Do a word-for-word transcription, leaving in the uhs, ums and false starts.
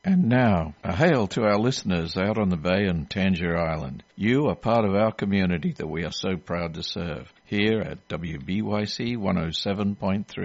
And now, a hail to our listeners out on the bay and Tangier Island. You are part of our community that we are so proud to serve, here at W B Y C one oh seven point three.